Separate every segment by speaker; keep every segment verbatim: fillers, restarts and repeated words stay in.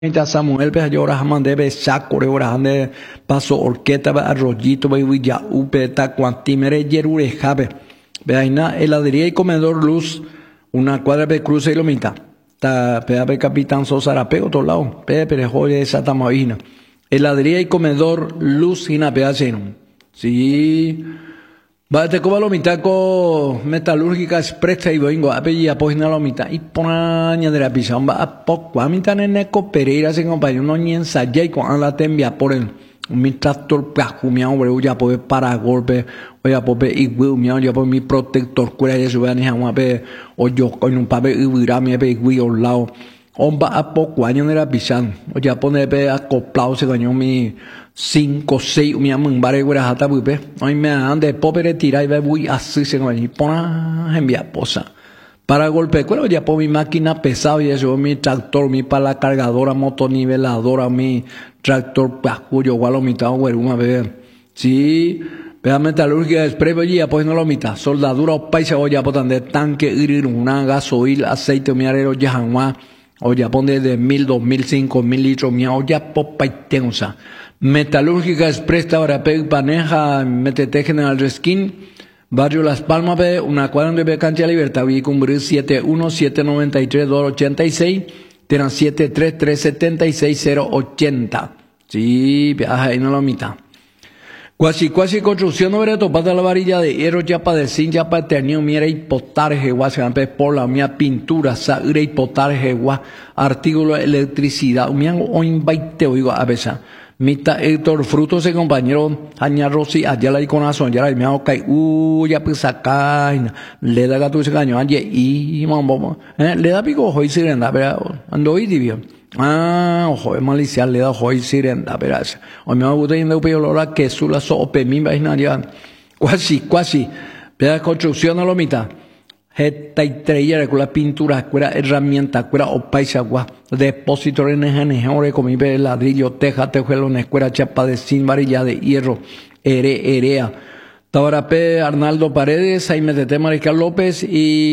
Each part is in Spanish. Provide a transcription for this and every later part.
Speaker 1: Ita Samuel pe llora jamande be saco re ora ande paso orqueta ba arroyito ba ya upe ta cuantimere yerure jabe be aina heladería y comedor Luz, una cuadra de cruce y lomita ta pe be capitán Sosarape otro lado pe pe joye esa tamavina heladería y comedor Luz hina pe hacen sí va te coba lomita co metalúrgica expresa y vengo a pe ya pues na lomita y ponaña de la pizón va a poco a mitad en eco Pereira se compañero no ni ensayé con la tembia por el mi tractor plajumia hombre ya puede para golpe o ya puede y will mi ya puede mi protector cuera ya sube ni a pe o yo con un papel y vira mi pe y al lado homba a poco año de la pizón o ya pone pe acoplado se ganó mi cinco seis mi amor bare güera hata bupe hoy me ande popere tira y ve voy así se ganó y pona envía posa para golpe cuero ya por mi máquina pesada y eso mi tractor mi pala cargadora motoniveladora mi tractor cuyo igual lo mitad güero una vez sí vea metalúrgica express ya pues no lo mitad soldadura o paisa o ya potan de tanque ir una gasoil aceite mi arero ya jamás o ya pone de mil dos mil cinco mil litros mi o ya popa y tensa metalúrgica express ahora pe paneja metete General Reskin Barrio Las Palmas B, una cuadra de Cancha Libertad, vi cumbrir siete uno siete nueve tres dos ocho seis, tienen siete tres tres siete seis cero ocho cero. Sí, ahí no lo mitad. Cuasi, cuasi construcción no veré topada la varilla de hierro, ya para decir, ya para tener mira y potarje, gua, se van por la mía pintura, sagre y potarje, gua, artículo de electricidad, me han invite, oigo, a veces. Mita Héctor Frutos de compañero Aña Rossi allá la iconazo ya la me hago caer uh ya pues acá le da gato ese caño ayer y mambo eh le da pico hoy sirenda pero ando hoy divio ah ojo es malicia le da hoy sirenda pero o me gusta yendo pe olor que su la sope mi vaina ya casi casi pero construcción no lo mitad Heta y trella con la pintura, cuera herramienta, cuera o paisa, gua, depósito en el con mi ladrillo, teja, tejuelo, en escuela, chapa de sin varilla de hierro, ere, erea. Tabarapé, Arnaldo Paredes, Jaime Tete Mariscal López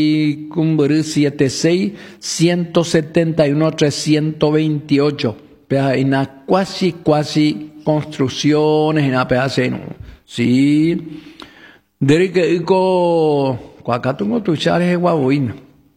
Speaker 1: y Cumbre setenta y seis, ciento setenta y uno, trescientos veintiocho. Pea, en la cuasi, cuasi construcciones en la pea, sí. Derico, acá tengo tu charge guabuina.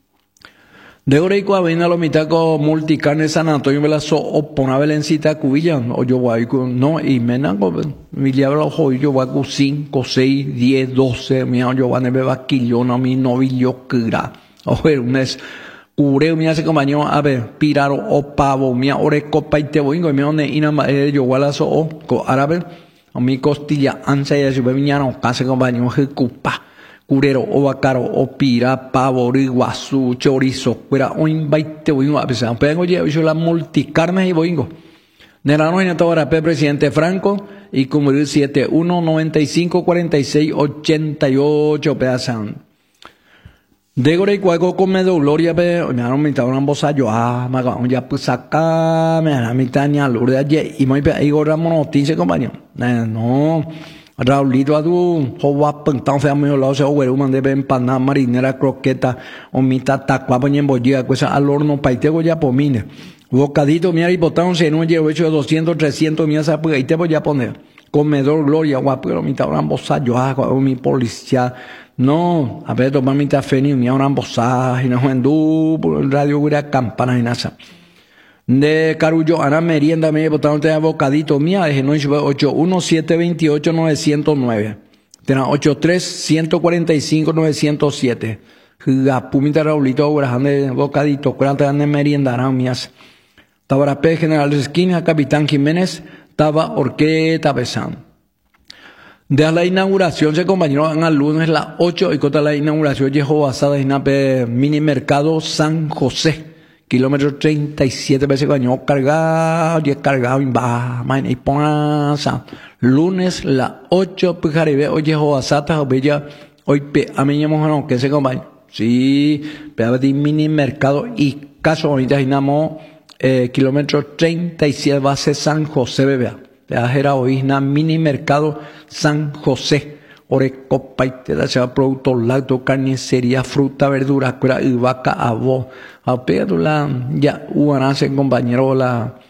Speaker 1: De hora y guabuina lo mitad con multicarne San Antonio Velazo o pona belencita cubilla o yo guay no y menan con mi diablo hoy yo guay con cinco, seis, diez, doce mi yo guay nebe vaquillo no mi novillo kira o ver un es cureo mi hace compañero a ver piraro o pavo mi ore copa y te voy y mi one ina yo guay lazo o co árabe a mi costilla ancha y su bebiñano casi compañero jecupa curero o bacaro o pira pavo riguazú chorizo fuera o invite boingo a pesar pero yo yo la multicarne y boingo nerano en esta hora presidente Franco y como siete uno noventa y cinco cuarenta y seis ochenta y ocho pedazan de gore y cuaco come gloria pe me han mitad una bosa yo ah maga ya pues acá me han mitad ni alur de ayer y muy pe y gorra monotice compañero no Raulito a tu jowa pentão fea muy lado se oguero mande ben empanada marinera croqueta o mitad tacua poñen bollía cosa al horno paitego ya pomine bocadito mira y botón se no llevo hecho de doscientos trescientos mil esa pues ahí te voy a poner comedor gloria guapo pero mitad una bosa yo hago mi policía no a ver tomar mitad fenil mi una bosa y no en du radio gura campana y nasa de Carullo Ana merienda me botaron de bocadito mía de no ocho uno siete dos ocho nueve cero nueve tena ocho tres uno cuatro cinco nueve cero siete la pumita Raulito grande bocadito cuarenta de merienda na mías Tabarapé General Esquina Capitán Jiménez Taba Orqueta Besán de la inauguración se acompañó en el lunes las ocho y contra la inauguración llegó basada en el mini mercado San José kilómetro treinta y siete veces baño cargado y cargado en baja y ponasa lunes la ocho pujaribe oye joasata bella hoy pe a mí llamamos no que se compañero sí pero de mini mercado y caso ahorita dinamo eh, kilómetro treinta y siete base San José bebé era hoy na mini mercado San José ore copaite da sea producto lácteo, carnicería, fruta, verdura, cura y vaca a vos. A la ya uanace compañero la